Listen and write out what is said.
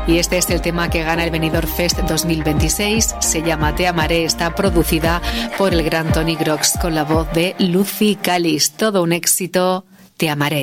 Y este es el tema que gana el Benidorm Fest 2026. Se llama Te amaré. Está producida por el gran Tony Grox con la voz de Lucy Callis. Todo un éxito. Te amaré.